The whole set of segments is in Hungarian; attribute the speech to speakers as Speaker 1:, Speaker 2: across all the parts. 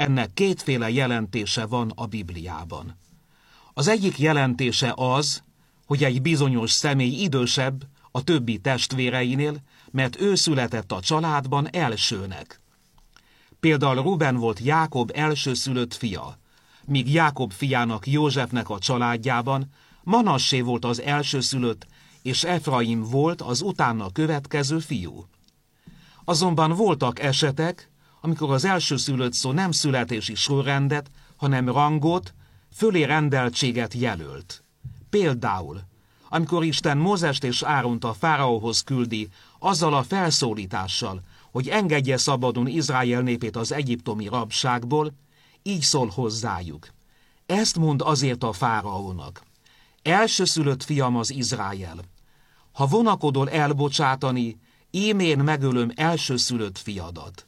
Speaker 1: Ennek kétféle jelentése van a Bibliában. Az egyik jelentése az, hogy egy bizonyos személy idősebb a többi testvéreinél, mert ő született a családban elsőnek. Például Ruben volt Jákob elsőszülött fia, míg Jákob fiának Józsefnek a családjában Manassé volt az elsőszülött, és Efraim volt az utána következő fiú. Azonban voltak esetek, amikor az elsőszülött szó nem születési sorrendet, hanem rangot, fölé rendeltséget jelölt. Például, amikor Isten Mózest és Áront a fáraóhoz küldi, azzal a felszólítással, hogy engedje szabadon Izrael népét az egyiptomi rabságból, így szól hozzájuk. Ezt mond azért a fáraónak. Elsőszülött fiam az Izrael. Ha vonakodol elbocsátani, ímén megölöm elsőszülött fiadat.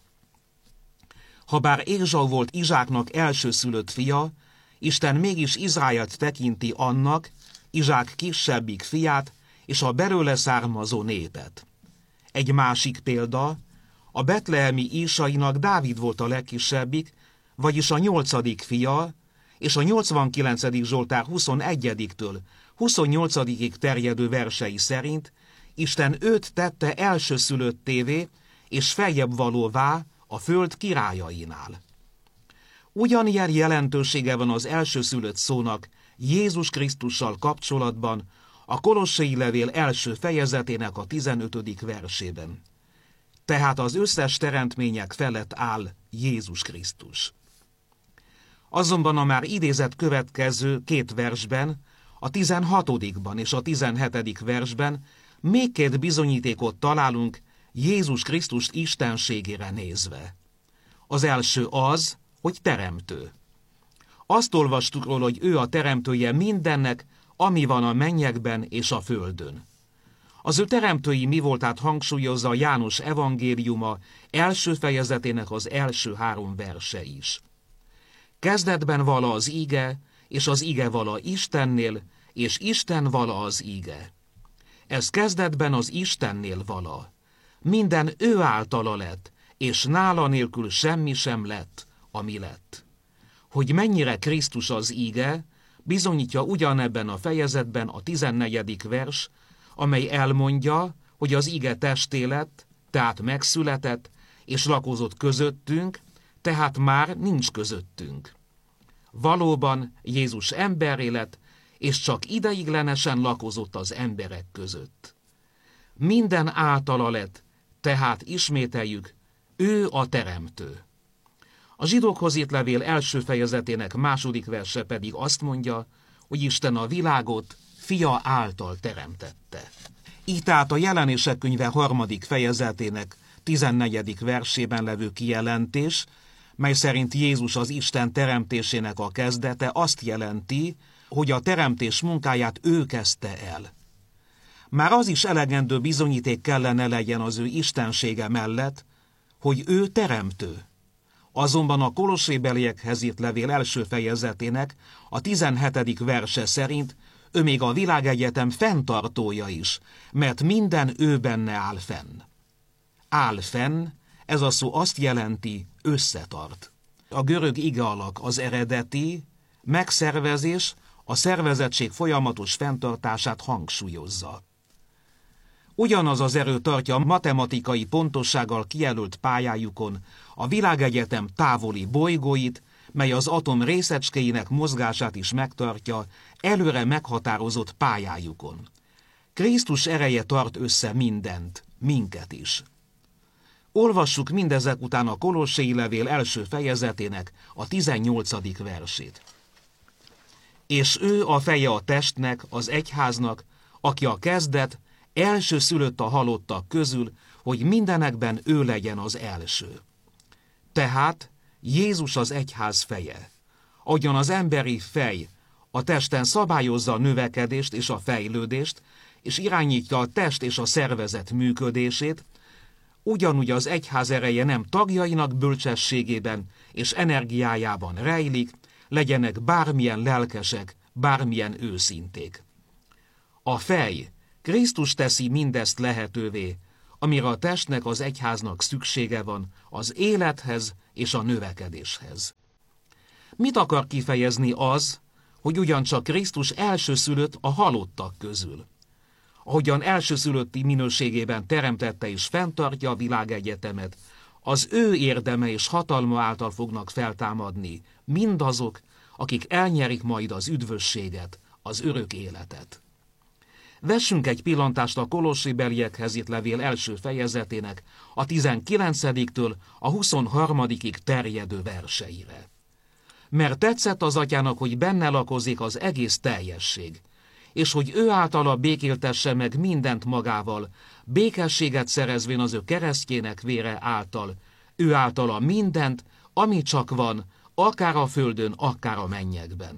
Speaker 1: Habár Ézsau volt Izsáknak elsőszülött fia, Isten mégis Izraelt tekinti annak, Izsák kisebbik fiát, és a belőle származó népet. Egy másik példa, a betlehemi Ísainak Dávid volt a legkisebbik, vagyis a 8. fia, és a 89. Zsoltár 21-től 28-ig terjedő versei szerint Isten őt tette elsőszülöttévé és feljebb valóvá a föld királyainál. Ugyanilyen jelentősége van az elsőszülött szónak Jézus Krisztussal kapcsolatban a Kolossai levél első fejezetének a 15. versében. Tehát az összes teremtmények felett áll Jézus Krisztus. Azonban a már idézett következő 2 versben, a 16. és a 17. versben még 2 bizonyítékot találunk Jézus Krisztus istenségére nézve. Az első az, hogy teremtő. Azt olvastuk róla, hogy ő a teremtője mindennek, ami van a mennyekben és a földön. Az ő teremtői mi voltát hangsúlyozza a János evangéliuma első fejezetének az első 3 verse is. Kezdetben vala az íge, és az íge vala Istennél, és Isten vala az íge. Ez kezdetben az Istennél vala. Minden ő általa lett, és nála nélkül semmi sem lett, ami lett. Hogy mennyire Krisztus az íge, bizonyítja ugyanebben a fejezetben a 14. vers, amely elmondja, hogy az íge testé lett, tehát megszületett, és lakozott közöttünk, tehát már nincs közöttünk. Valóban Jézus emberré lett, és csak ideiglenesen lakozott az emberek között. Minden általa lett, tehát ismételjük, ő a teremtő. A zsidókhoz írt levél első fejezetének 2. verse pedig azt mondja, hogy Isten a világot fia által teremtette. Így tehát a Jelenések könyve 3. fejezetének 14. versében levő kijelentés, mely szerint Jézus az Isten teremtésének a kezdete, azt jelenti, hogy a teremtés munkáját ő kezdte el. Már az is elegendő bizonyíték kellene legyen az ő istensége mellett, hogy ő teremtő. Azonban a Kolossébeliekhez írt levél első fejezetének a 17. verse szerint ő még a világegyetem fenntartója is, mert minden ő benne áll fenn. Áll fenn, ez a szó azt jelenti, összetart. A görög igealak az eredeti, megszervezés, a szervezettség folyamatos fenntartását hangsúlyozza. Ugyanaz az erő tartja a matematikai pontossággal kijelölt pályájukon a világegyetem távoli bolygóit, mely az atom részecskéinek mozgását is megtartja előre meghatározott pályájukon. Krisztus ereje tart össze mindent, minket is. Olvassuk mindezek után a Kolossai levél első fejezetének a 18. versét. És ő a feje a testnek, az egyháznak, aki a kezdet, elsőszülött a halottak közül, hogy mindenekben ő legyen az első. Tehát Jézus az egyház feje. Ahogyan az emberi fej a testen szabályozza a növekedést és a fejlődést, és irányítja a test és a szervezet működését, ugyanúgy az egyház ereje nem tagjainak bölcsességében és energiájában rejlik, legyenek bármilyen lelkesek, bármilyen őszinték. A fej, Krisztus teszi mindezt lehetővé, amire a testnek, az egyháznak szüksége van az élethez és a növekedéshez. Mit akar kifejezni az, hogy ugyancsak Krisztus elsőszülött a halottak közül? Ahogyan elsőszülötti minőségében teremtette és fenntartja a világegyetemet, az ő érdeme és hatalma által fognak feltámadni mindazok, akik elnyerik majd az üdvösséget, az örök életet. Vessünk egy pillantást a Kolossébeliekhez írt levél első fejezetének a 19-től a 23-ig terjedő verseire. Mert tetszett az Atyának, hogy benne lakozik az egész teljesség, és hogy ő általa békéltesse meg mindent magával, békességet szerezvén az ő keresztjének vére által, ő általa mindent, ami csak van, akár a földön, akár a mennyekben.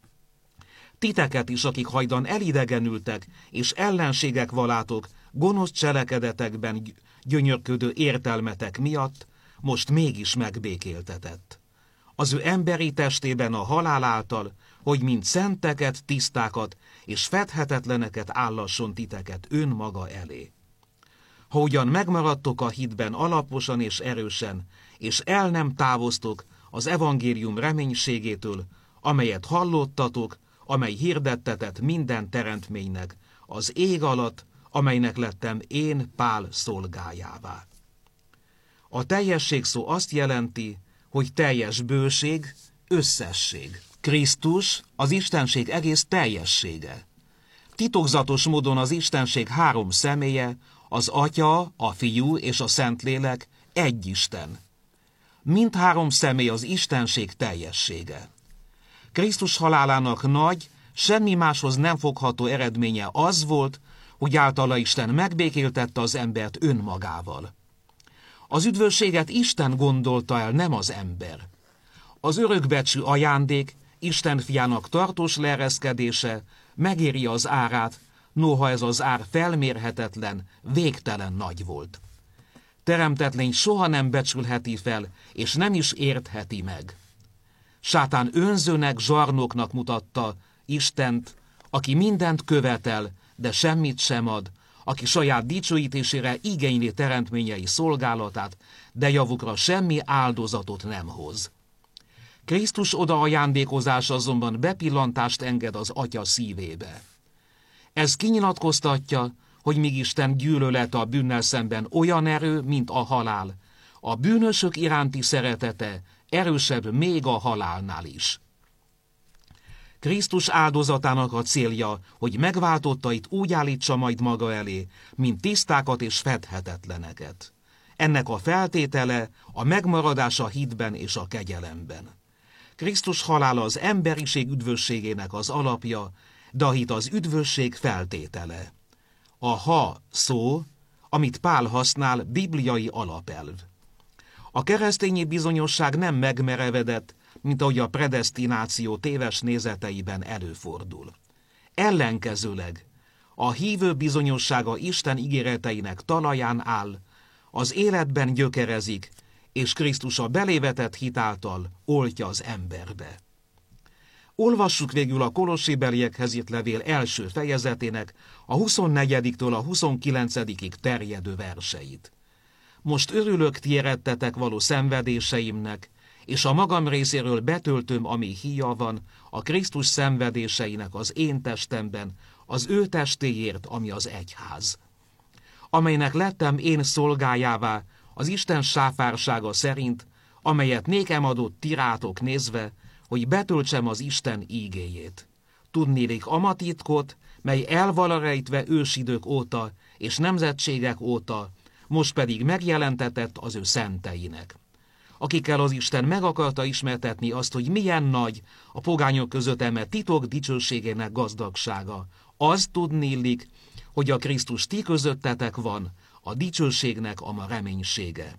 Speaker 1: Titeket is, akik hajdan elidegenültek, és ellenségek valátok, gonosz cselekedetekben gyönyörködő értelmetek miatt, most mégis megbékéltetett. Az ő emberi testében a halál által, hogy mint szenteket, tisztákat és fedhetetleneket állasson titeket önmaga elé. Ha ugyan megmaradtok a hitben alaposan és erősen, és el nem távoztok az evangélium reménységétől, amelyet hallottatok, amely hirdettetett minden teremtménynek, az ég alatt, amelynek lettem én Pál szolgájává. A teljesség szó azt jelenti, hogy teljes bőség, összesség. Krisztus az Istenség egész teljessége. Titokzatos módon az Istenség három személye, az Atya, a Fiú és a Szentlélek egy Isten. Mindhárom személy az Istenség teljessége. Krisztus halálának nagy, semmi máshoz nem fogható eredménye az volt, hogy általa Isten megbékéltette az embert önmagával. Az üdvösséget Isten gondolta el, nem az ember. Az örökbecsű ajándék, Isten fiának tartós leereszkedése megéri az árát, noha ez az ár felmérhetetlen, végtelen nagy volt. Teremtett lény soha nem becsülheti fel, és nem is értheti meg. Sátán önzőnek, zsarnoknak mutatta Istent, aki mindent követel, de semmit sem ad, aki saját dicsőítésére igényli teremtményei szolgálatát, de javukra semmi áldozatot nem hoz. Krisztus odaajándékozása azonban bepillantást enged az Atya szívébe. Ez kinyilatkoztatja, hogy míg Isten gyűlölete a bűnnel szemben olyan erő, mint a halál, a bűnösök iránti szeretete erősebb még a halálnál is. Krisztus áldozatának a célja, hogy megváltottait úgy állítsa majd maga elé, mint tisztákat és fedhetetleneket. Ennek a feltétele a megmaradás a hitben és a kegyelemben. Krisztus halála az emberiség üdvösségének az alapja, de a hit az üdvösség feltétele. A ha szó, amit Pál használ, bibliai alapelv. A keresztényi bizonyosság nem megmerevedett, mint ahogy a predesztináció téves nézeteiben előfordul. Ellenkezőleg, a hívő bizonyossága Isten ígéreteinek talaján áll, az életben gyökerezik, és Krisztus a belévetett hit által oltja az emberbe. Olvassuk végül a Kolossébeliekhez írt levél első fejezetének a 24-től a 29-ig terjedő verseit. Most örülök ti érettetek való szenvedéseimnek, és a magam részéről betöltöm, ami híja van, a Krisztus szenvedéseinek az én testemben, az ő testéért, ami az egyház. Amelynek lettem én szolgájává, az Isten sáfársága szerint, amelyet nékem adott ti rátok nézve, hogy betöltsem az Isten ígéjét. Tudnélik amatitkot, mely el van rejtve ősidők óta és nemzetségek óta, most pedig megjelentetett az ő szenteinek, akikkel az Isten meg akarta ismertetni azt, hogy milyen nagy a pogányok között eme titok dicsőségének gazdagsága. Az tudnélik, hogy a Krisztus ti közöttetek van, a dicsőségnek a reménysége.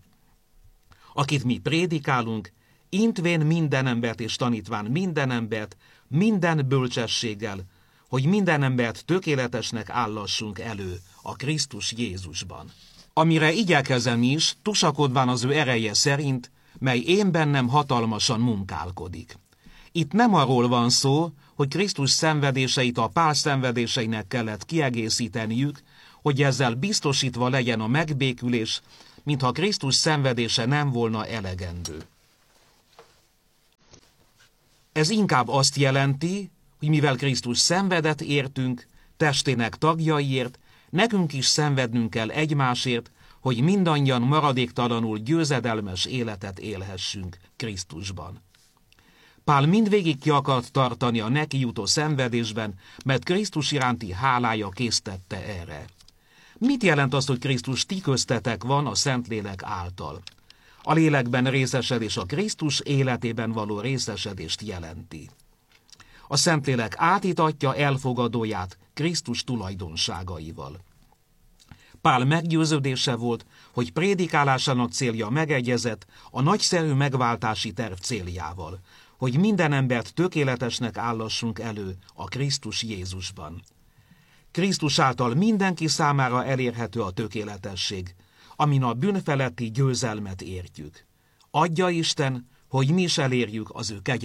Speaker 1: Akit mi prédikálunk, intvén minden embert és tanítván minden embert, minden bölcsességgel, hogy minden embert tökéletesnek állassunk elő a Krisztus Jézusban. Amire igyekezem is, tusakodván az ő ereje szerint, mely én bennem hatalmasan munkálkodik. Itt nem arról van szó, hogy Krisztus szenvedéseit a Pál szenvedéseinek kellett kiegészíteniük, hogy ezzel biztosítva legyen a megbékülés, mintha Krisztus szenvedése nem volna elegendő. Ez inkább azt jelenti, hogy mivel Krisztus szenvedett értünk, testének tagjaiért, nekünk is szenvednünk kell egymásért, hogy mindannyian maradéktalanul győzedelmes életet élhessünk Krisztusban. Pál mindvégig ki akart tartani a neki jutó szenvedésben, mert Krisztus iránti hálája késztette erre. Mit jelent az, hogy Krisztus ti köztetek van a Szentlélek által? A lélekben részesedés a Krisztus életében való részesedést jelenti. A Szentlélek átítatja elfogadóját Krisztus tulajdonságaival. Pál meggyőződése volt, hogy prédikálásának célja megegyezett a nagyszerű megváltási terv céljával, hogy minden embert tökéletesnek állassunk elő a Krisztus Jézusban. Krisztus által mindenki számára elérhető a tökéletesség, amin a bűn feletti győzelmet értjük. Adja Isten, hogy mi is elérjük az ő kegyelmét.